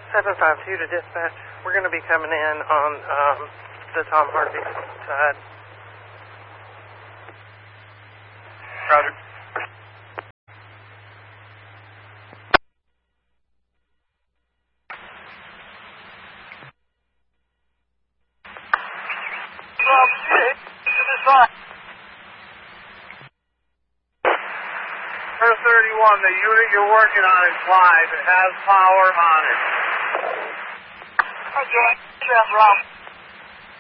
752 to dispatch. We're going to be coming in on the Tom Hardy side. Roger. Air 31, the unit you're working on is live. It has power on it. Okay, Rob.